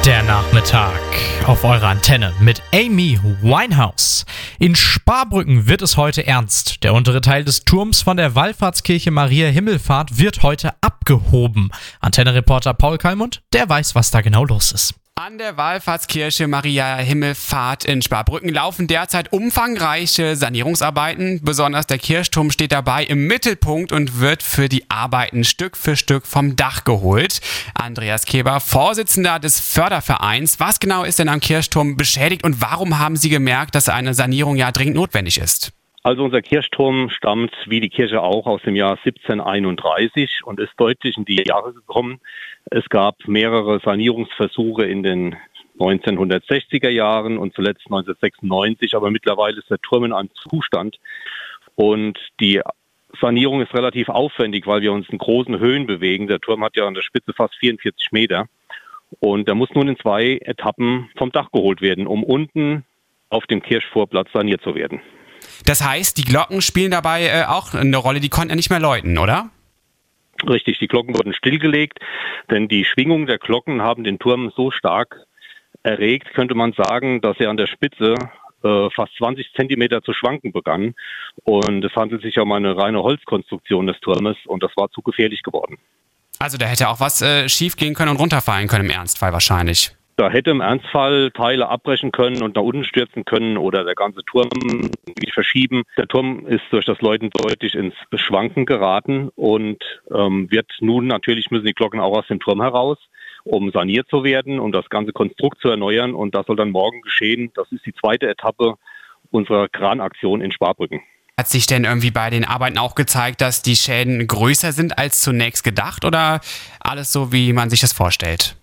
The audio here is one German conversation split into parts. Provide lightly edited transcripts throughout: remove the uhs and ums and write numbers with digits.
Der Nachmittag auf eurer Antenne mit Amy Winehouse. In Sparbrücken wird es heute ernst. Der untere Teil des Turms von der Wallfahrtskirche Maria Himmelfahrt wird heute abgehoben. Antenne-Reporter Paul Kallmund, der weiß, was da genau los ist. An der Wallfahrtskirche Maria Himmelfahrt in Sparbrücken laufen derzeit umfangreiche Sanierungsarbeiten. Besonders der Kirchturm steht dabei im Mittelpunkt und wird für die Arbeiten Stück für Stück vom Dach geholt. Andreas Keber, Vorsitzender des Fördervereins. Was genau ist denn am Kirchturm beschädigt und warum haben Sie gemerkt, dass eine Sanierung ja dringend notwendig ist? Also unser Kirchturm stammt, wie die Kirche auch, aus dem Jahr 1731 und ist deutlich in die Jahre gekommen. Es gab mehrere Sanierungsversuche in den 1960er Jahren und zuletzt 1996, aber mittlerweile ist der Turm in einem Zustand. Und die Sanierung ist relativ aufwendig, weil wir uns in großen Höhen bewegen. Der Turm hat ja an der Spitze fast 44 Meter. Und der muss nun in 2 Etappen vom Dach geholt werden, um unten auf dem Kirchvorplatz saniert zu werden. Das heißt, die Glocken spielen dabei auch eine Rolle, die konnten ja nicht mehr läuten, oder? Richtig, die Glocken wurden stillgelegt, denn die Schwingungen der Glocken haben den Turm so stark erregt, könnte man sagen, dass er an der Spitze fast 20 Zentimeter zu schwanken begann. Und es handelt sich um eine reine Holzkonstruktion des Turmes und das war zu gefährlich geworden. Also da hätte auch was schief gehen können und runterfallen können im Ernstfall wahrscheinlich. Da hätte im Ernstfall Teile abbrechen können und nach unten stürzen können oder der ganze Turm sich verschieben. Der Turm ist durch das Läuten deutlich ins Schwanken geraten und wird nun natürlich müssen die Glocken auch aus dem Turm heraus, um saniert zu werden, um das ganze Konstrukt zu erneuern. Und das soll dann morgen geschehen. Das ist die 2. Etappe unserer Kranaktion in Sparbrücken. Hat sich denn irgendwie bei den Arbeiten auch gezeigt, dass die Schäden größer sind als zunächst gedacht oder alles so, wie man sich das vorstellt?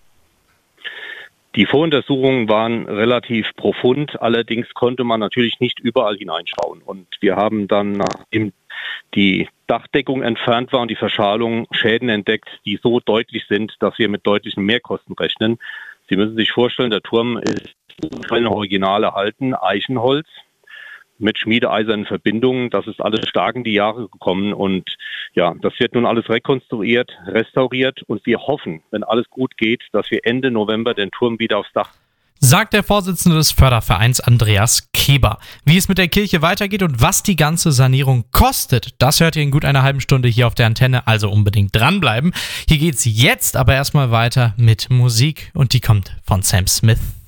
Die Voruntersuchungen waren relativ profund, allerdings konnte man natürlich nicht überall hineinschauen. Und wir haben dann, nachdem die Dachdeckung entfernt war und die Verschalung, Schäden entdeckt, die so deutlich sind, dass wir mit deutlichen Mehrkosten rechnen. Sie müssen sich vorstellen, der Turm ist ein Original erhalten, Eichenholz mit schmiedeeisernen Verbindungen. Das ist alles stark in die Jahre gekommen und ja, das wird nun alles rekonstruiert, restauriert und wir hoffen, wenn alles gut geht, dass wir Ende November den Turm wieder aufs Dach. Sagt der Vorsitzende des Fördervereins Andreas Keber. Wie es mit der Kirche weitergeht und was die ganze Sanierung kostet, das hört ihr in gut einer halben Stunde hier auf der Antenne, also unbedingt dranbleiben. Hier geht's jetzt aber erstmal weiter mit Musik und die kommt von Sam Smith.